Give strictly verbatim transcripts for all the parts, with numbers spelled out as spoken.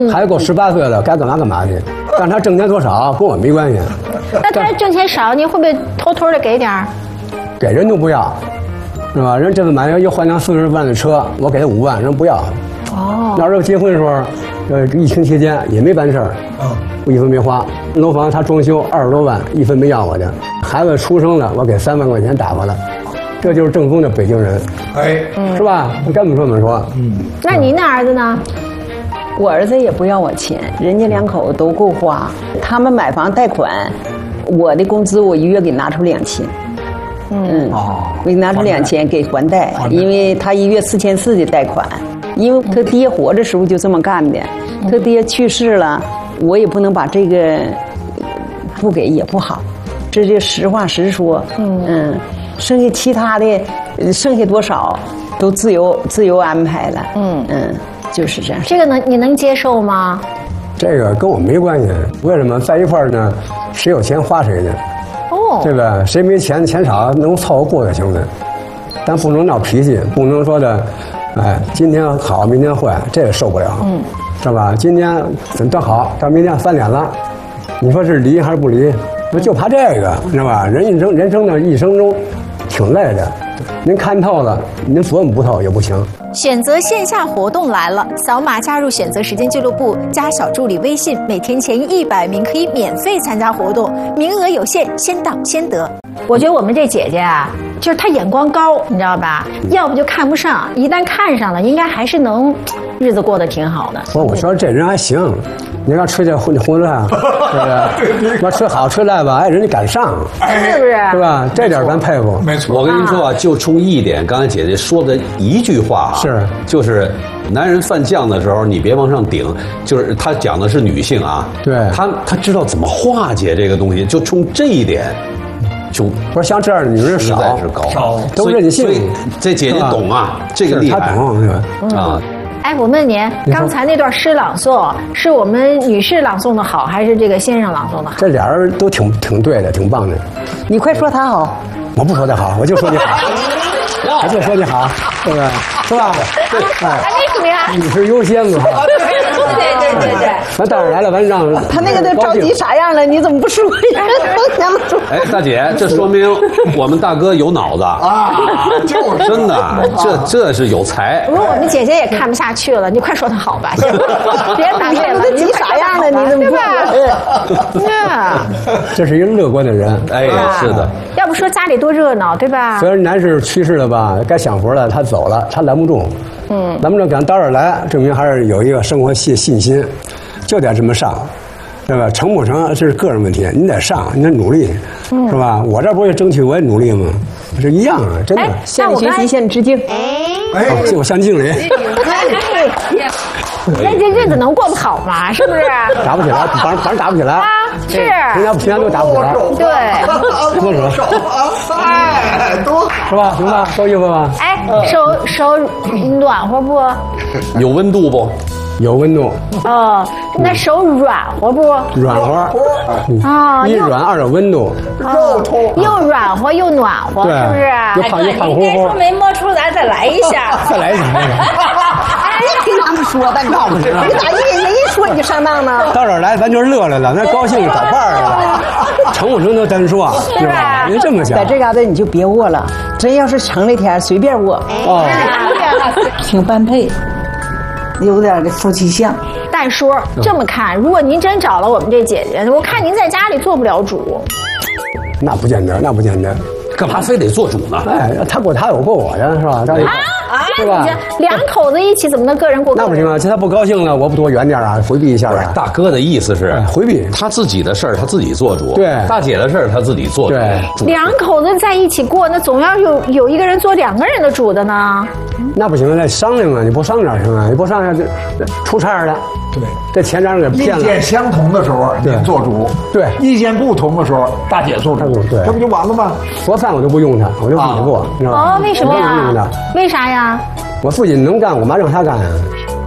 孩子够十八岁了，该干嘛干嘛去。但他挣钱多少跟我没关系。 那他挣钱少，你会不会偷偷的给点儿？ 给人都不要，是吧？人这次买了又换辆四十万的车，我给他五万，人不要。哦。那时候结婚的时候，呃，疫情期间也没办事儿，我一分没花。楼房他装修二十多万，一分没要我的。孩子出生了，我给三万块钱打发了。这就是正宗的北京人，哎，是吧？你该怎么说怎么说。 嗯。那您那儿子呢？ 我儿子也不要我钱，人家两口子都够花。他们买房贷款，我的工资我一月给拿出两千。嗯，哦，我给拿出两千给还贷，因为他一月四千四的贷款。因为他爹活着时候就这么干的，他爹去世了，我也不能把这个不给也不好，这就实话实说。嗯嗯。剩下其他的，剩下多少都自由自由安排了。嗯嗯，就是这样。 这个能你能接受吗？ 这个跟我没关系。为什么在一块儿呢？谁有钱花谁的。哦，对吧？谁没钱钱少能凑合过就行了，但不能闹脾气，不能说的，哎，今天好明天坏，这个受不了。嗯，是吧？今天怎么好，到明天翻脸了，你说是离还是不离？我就怕这个，知道吧？人一生人生的一生中。挺累的，您看透了，您琢磨不透也不行。 选择线下活动来了，扫码加入选择时间俱乐部，加小助理微信，每天前一百名可以免费参加活动，名额有限，先到先得。 我觉得我们这姐姐啊，就是她眼光高，你知道吧？要不就看不上，一旦看上了，应该还是能日子过得挺好的。 不，我说这人还行。你要吃这荤荤饭，对不对？要吃好吃赖吧，哎，人家敢上， 是不是？ 是吧？这点咱佩服。 没错， 我跟您说啊，就冲一点，刚才姐姐说的一句话啊， 是， 就是男人犯犟的时候，你别往上顶。就是他讲的是女性啊， 对， 他他知道怎么化解这个东西，就冲这一点。就不是像这样的女人少， 实在是高， 少都任性。 所以这姐姐懂啊，这个厉害， 她懂是吧？ 啊。 哎，我问您，刚才那段诗朗诵是我们女士朗诵的好，还是这个先生朗诵的好？ 这俩人都挺挺对的，挺棒的。 你快说他好， 我不说他好，我就说你好，我就说你好，对不对？是吧？ 哎，为什么呀？ 你是优先嘛？ 对对对对。 完道儿来了，完让他那个都着急啥样了？你怎么不说呀？都想说。 哎，大姐，这说明我们大哥有脑子啊！就是真的，这这是有才。 不过我们姐姐也看不下去了，你快说他好吧，别打断了。 都急啥样了？你怎么不说？呀， 这是一个乐观的人。 哎，是的。 要不说家里多热闹，对吧？ 虽然男士去世了吧，该享福了，他走了，他拦不住。嗯，拦不住，赶到这儿来，证明还是有一个生活信信心，就得这么上，对吧？成不成这是个人问题，你得上，你得努力，嗯、是吧？我这不是争取我也努力吗？是一样啊，真的。 向你学习，向你致敬。 哎，哦、我向经理。 那这日子能过不好吗？是不是？ 打不起来，反正反正打不起来。啊， 是。 人家平常都打不起来。 对。 多手。哎，多是吧？行吧，够意思吧？ 哎，手手暖和不？ 有温度不？ 有温度。 哦，那手软和不？ 软和。啊，一软二有温度。 肉痛。又软和又暖和，是不是？ 又胖又胖乎乎。 应该说没摸出来，再来一下。 再来一下。 听他们说的，闹不行。你咋一人一说你就上当呢？ 到这儿来，咱就乐来了，那高兴找伴儿了。成不成都单说，是吧？您这么想， 在这嘎达你就别握了，真要是成那天随便握。哦，挺般配，有点的夫妻相。 但说这么看，如果您真找了我们这姐姐，我看您在家里做不了主。 那不见得，那不见得。 干嘛非得做主呢？ 哎，他过他，我过我的，是吧？ 啊啊，对吧？两口子一起怎么能个人过？ 那不行啊！其实他不高兴了，我不躲远点啊，回避一下啊。 大哥的意思是回避他自己的事儿，他自己做主。 对， 大姐的事儿他自己做主。 对， 两口子在一起过，那总要有有一个人做两个人的主的呢。 那不行，得商量啊！你不商量行啊？你不商量就出差了。 对， 这钱让人给骗了。 意见相同的时候，你做主； 对， 意见不同的时候，大姐做主。 对， 这不就完了吗？ 做饭我就不用他，我就自己做，你知道吗？ 哦，为什么呀？为啥呀？ 我父亲能干，我妈让他干啊。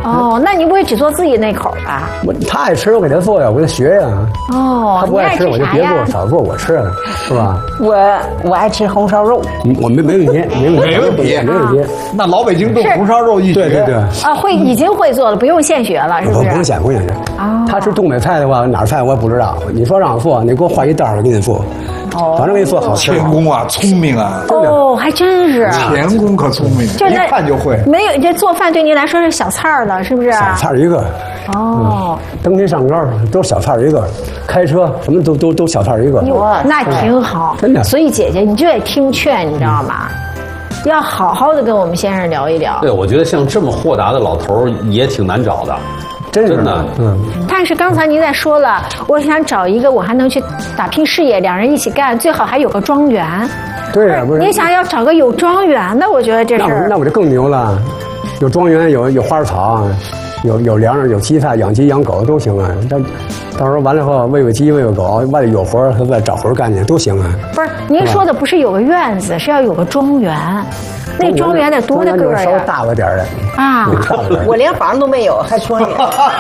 哦，那你不会只做自己那口吧？ 我他爱吃，我给他做呀，我给他学呀。 哦， 他不爱吃，我就别做，少做我吃，是吧？ 我我爱吃红烧肉， 我没没问题，没问题， 没问题， 没问题。 那老北京炖红烧肉一对对对。 啊，会已经会做了，不用现学了，是不是？ 不用现，不用现。啊，他吃东北菜的话，哪儿菜我也不知道。你说让我做，你给我画一道，我给你做。哦，反正给你做好吃。 钳工啊，聪明啊。 哦，还真是。 钳工可聪明，一看就会。 没有，这做饭对您来说是小菜了，是不是？ 小菜一个。哦。登天上高都是小菜一个，开车什么都都都小菜一个。 那挺好， 真的。 所以姐姐你就得听劝，你知道吗？要好好的跟我们先生聊一聊。 对，我觉得像这么豁达的老头儿也挺难找的。 真的， 嗯。 但是刚才您在说了，我想找一个我还能去打拼事业，两人一起干，最好还有个庄园。 对呀，不是。 你想要找个有庄园的，我觉得这事儿。那我就更牛了，有庄园，有有花草，有有粮食，有鸡菜，养鸡养狗都行啊。到到时候完了后，喂喂鸡，喂喂狗，外头有活儿，再找活儿干去都行啊。 不是，您说的不是有个院子，是要有个庄园。那庄园得多大个呀？ 稍微大了点儿的啊！ 我连房都没有，还庄园。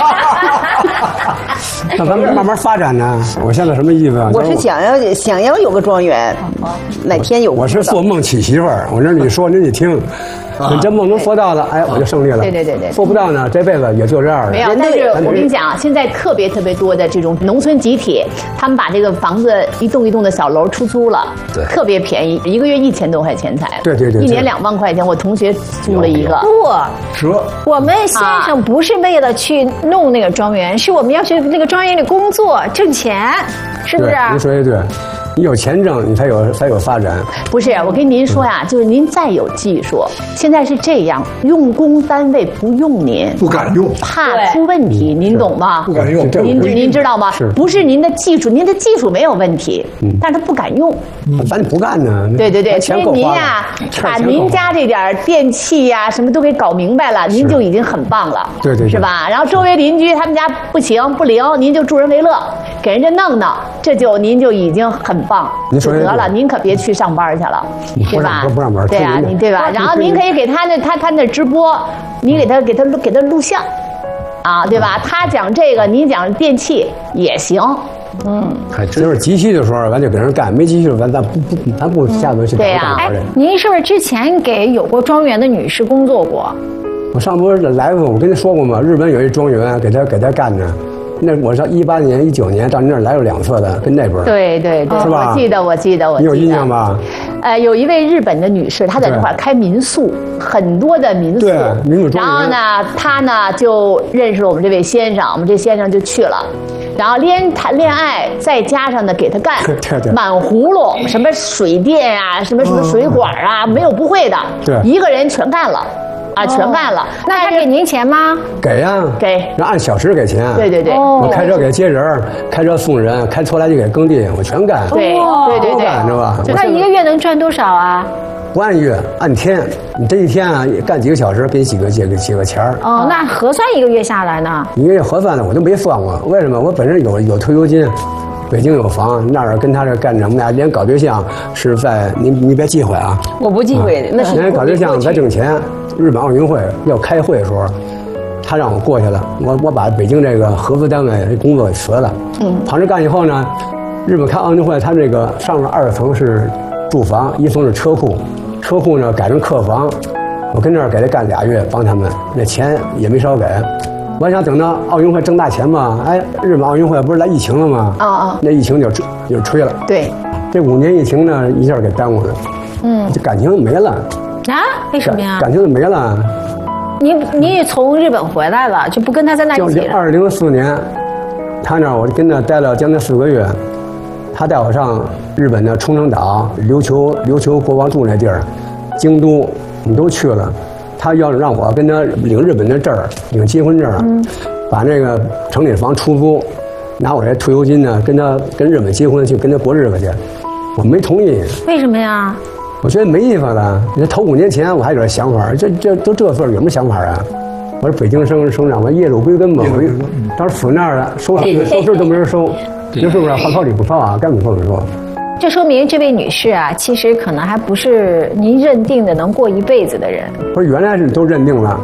那咱们慢慢发展呢。我现在什么意思啊？ 我是想要想要有个庄园，哪天有。 我是做梦娶媳妇儿，我这你说您得听。你这梦能做到了，哎，我就胜利了。 对对对对， 做不到呢，这辈子也就这样了。 没有，但是我跟你讲，现在特别特别多的这种农村集体，他们把这个房子一栋一栋的小楼出租了， 对， 特别便宜，一个月一千多块钱才。 对对对， 一年两万块钱，我同学租了一个。 不， 折。 我们先生不是为了去弄那个庄园，是我们要去那个庄园里工作挣钱，是不是？ 您说的对。你有钱挣，你才有才有发展。 不是，我跟您说呀，就是您再有技术，现在是这样，用工单位不用您， 不敢用， 怕出问题，您懂吗？ 不敢用， 您您知道吗？不是您的技术，您的技术没有问题，但是他不敢用。 咱不干呢。 对对对，所以您呀，把您家这点电器呀什么都给搞明白了，您就已经很棒了。 对对， 是吧？然后周围邻居他们家不行不灵，您就助人为乐，给人家弄弄，这就您就已经很棒。 您说得了，您可别去上班去了，对吧？ 不让玩。 对啊，你对吧？然后您可以给他那他他那直播，你给他给他给他录像，啊，对吧？他讲这个，你讲电器也行。嗯， 就是急需的时候，咱就给人干；没急需，咱咱不不，咱不下头去找干活去。 您是不是之前给有过庄园的女士工作过？ 我上不是来过，我跟你说过吗？日本有一庄园，给他给他干的。那我上一八年、一九年到你那儿来过两次的，跟那边。 对对对， 是吧？ 我记得，我记得，我记得。 你有印象吧？ 呃，有一位日本的女士，她在这块开民宿，很多的民宿。 对，民宿庄园。 然后呢，她呢就认识了我们这位先生，我们这先生就去了，然后连谈恋爱，再加上呢给他干， 对对， 满葫芦，什么水电啊，什么什么水管啊，没有不会的， 对， 一个人全干了。啊，全干了。 那他给您钱吗？ 给呀， 给， 让按小时给钱。 对对对， 我开车给接人，开车送人，开拖拉机给耕地，我全干。 对对对对， 干知道吧？ 那一个月能赚多少啊？ 不按月，按天。你这一天啊，干几个小时，给你几个几个几个钱儿。 哦，那核算一个月下来呢？ 一个月核算的我都没算过，为什么？我本身有有退休金。北京有房，那儿跟他这干着，我们俩连搞对象是在你你别忌讳啊， 我不忌讳，那是连搞对象在挣钱。日本奥运会要开会的时候，他让我过去了，我我把北京这个合资单位工作给辞了。嗯，旁着干以后呢，日本开奥运会，他这个上面二层是住房，一层是车库，车库呢改成客房，我跟这儿给他干俩月，帮他们，那钱也没少给。我想等到奥运会挣大钱嘛，哎，日本奥运会不是来疫情了吗？啊啊，那疫情就就吹了。 对， 这五年疫情呢，一下给耽误了。嗯，这感情没了。 啊？为什么呀？ 感情就没了。 你你从日本回来了，就不跟他在那一起了？ 就二零四年，他那我跟他待了将近四个月，他带我上日本的冲绳岛、琉球琉球国王住那地儿，京都，你都去了。他要让我跟他领日本的证儿，领结婚证儿，嗯、把那个城里房出租，拿我这退休金呢，跟他跟日本结婚去，跟他过日子去。我没同意。 为什么呀？ 我觉得没意思了。你头五年前我还有点想法，这这都这岁有什么想法啊？我是北京生生长，我夜路归根嘛。我当时死那儿了，收收尸都没人收，这是不是？话糙理不糙啊，干不说不说。 这说明这位女士啊，其实可能还不是您认定的能过一辈子的人。 不是，原来是都认定了，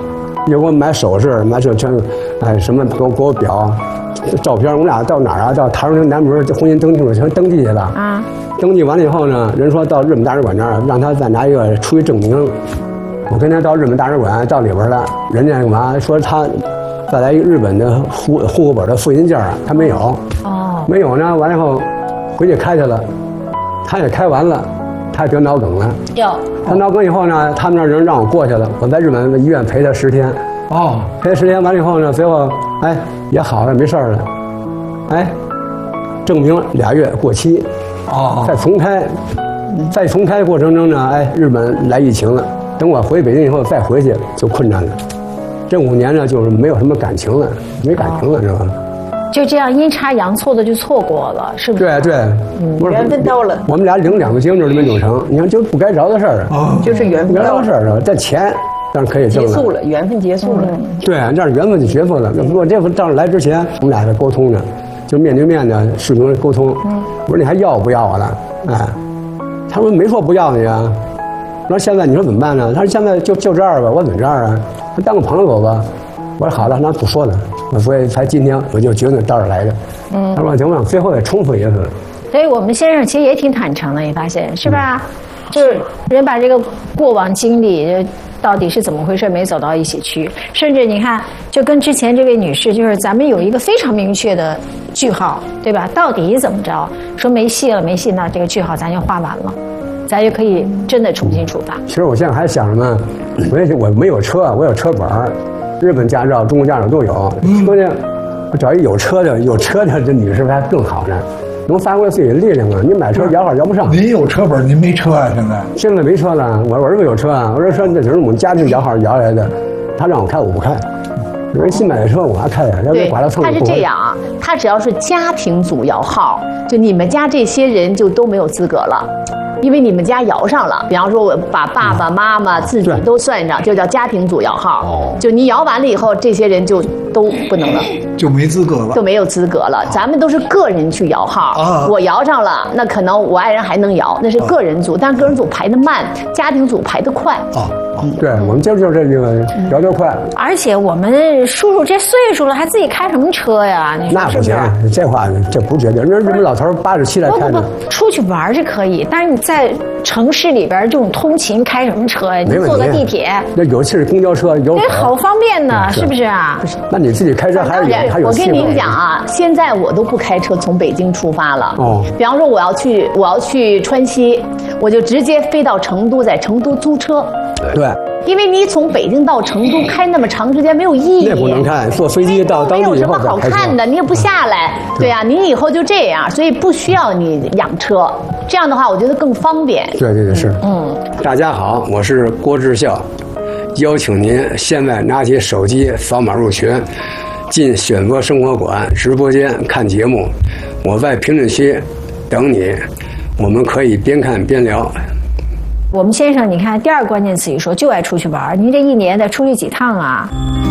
又给我买首饰，买这全，哎，什么给我给我表，照片，我们俩到哪儿啊？到台湾南门婚姻登记处全登记去了。啊。登记完了以后呢，人说到日本大使馆那儿，让他再拿一个出具证明。我跟他到日本大使馆到里边了，人家干嘛说他再来一个日本的户户口本的复印件啊，他没有。哦。没有呢，完了以后回去开去了，他也开完了，他也得脑梗了。有。他脑梗以后呢，他们那人让我过去了，我在日本医院陪他十天。哦。陪他十天完了以后呢，最后哎也好了，没事了。哎，证明俩月过期。哦。再重开，再重开过程中呢，哎，日本来疫情了。等我回北京以后再回去就困难了，这五年呢就是没有什么感情了，没感情了，是吧？ 就这样阴差阳错的就错过了，是不是？ 对对， 嗯，缘分到了。 我们俩领两个经都没弄成，你看就不该着的事儿啊， 就是缘分到了事儿啊。这钱当然可以挣了， 结束了，缘分结束了。 对，这样缘分就结束了。如果这回到来之前，我们俩在沟通呢，就面对面的视频沟通。我说你还要不要我了？哎，他说没说不要你啊。我说现在你说怎么办呢？他说现在就就这样吧，我怎么这样啊？当个朋友吧。我说好了，那不说了。所以才今天我就决定到这儿来的。嗯，他说行吧，最后再重复一次。 所以我们先生其实也挺坦诚的，你发现是吧？嗯、就是人把这个过往经历到底是怎么回事没走到一起去，甚至你看，就跟之前这位女士，就是咱们有一个非常明确的句号，对吧？到底怎么着？说没戏了，没戏，那这个句号咱就画完了。咱就可以真的重新出发。 其实我现在还想什么？我也我没有车，我有车本儿，日本驾照、中国驾照都有。车呢，我找一有车的，有车的这女士还更好呢，能发挥自己的力量啊！你买车摇号摇不上。 您有车本，您没车啊？现在现在没车了，我我儿子有车啊。我说说那只是我们家庭摇号摇来的，他让我开我不开。人新买的车我还开呀，要不刮了蹭。 他是这样啊，他只要是家庭组摇号，就你们家这些人就都没有资格了。因为你们家摇上了，比方说我把爸爸妈妈自己都算上，就叫家庭组摇号。就你摇完了以后，这些人就都不能了， 就没资格了， 就没有资格了。咱们都是个人去摇号，啊、我摇上了，那可能我爱人还能摇，那是个人组，但是个人组排得慢，家庭组排得快。啊， 嗯、对，我们就是这个摇得快。 而且我们叔叔这岁数了，还自己开什么车呀？你说那不行，这话这不是绝对。人日本老头八十七来开的， 出去玩是可以，但是你在城市里边这种通勤开什么车呀？你坐个地铁， 那尤其是公交车有， 那好方便呢，是不是啊？不是， 那你自己开车还是有还有。 我跟您讲啊，现在我都不开车从北京出发了。哦，比方说我要去我要去川西，我就直接飞到成都，在成都租车。 对。 因为你从北京到成都开那么长时间没有意义， 那不能看，坐飞机到当地以后没有什么好看的，你也不下来，对呀、啊，你以后就这样，所以不需要你养车，这样的话我觉得更方便。 对对对，是。嗯，大家好，我是郭志孝，邀请您现在拿起手机扫码入群，进选择生活馆直播间看节目，我在评论区等你，我们可以边看边聊。 我们先生，你看第二个关键词一说就爱出去玩，您这一年得出去几趟啊？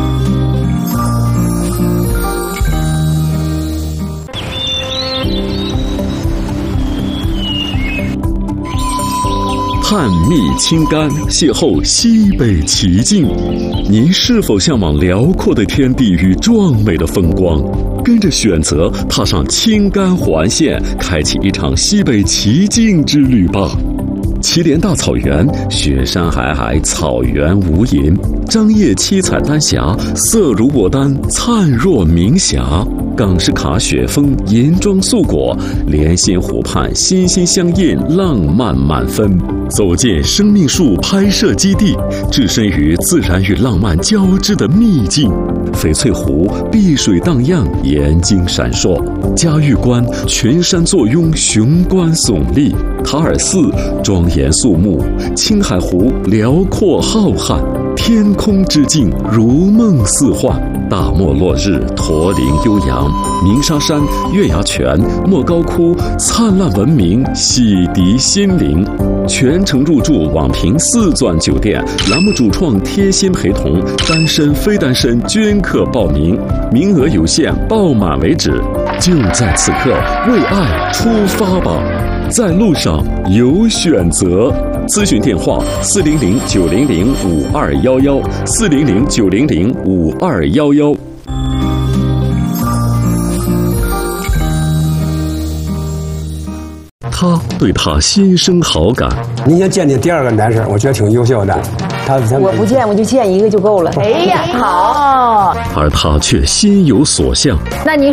探秘清甘，邂逅西北奇境。您是否向往辽阔的天地与壮美的风光？跟着选择踏上青甘环线，开启一场西北奇境之旅吧。祁连大草原，雪山皑皑，草原无垠；张掖七彩丹霞，色如牡丹，灿若明霞；港式卡雪峰，银装素裹；莲心湖畔，心心相印，浪漫满分。走进生命树拍摄基地，置身于自然与浪漫交织的秘境。翡翠湖碧水荡漾，眼睛闪烁；嘉峪关群山坐拥，雄关耸立；塔尔寺庄严肃穆，青海湖辽阔浩瀚。天空之境如梦似幻，大漠落日驼铃悠扬，鸣沙山月牙泉莫高窟灿烂文明洗涤心灵。全程入住网评四钻酒店，栏目主创贴心陪同，单身非单身均可报名，名额有限，报满为止。就在此刻，为爱出发吧，在路上有选择。 咨询电话四零零九零零五二幺幺四零零九零零五二幺幺。他对他心生好感。 您先见见第二个男生，我觉得挺优秀的。他他我不见，我就见一个就够了。 哎呀，好。 而他却心有所向。 那您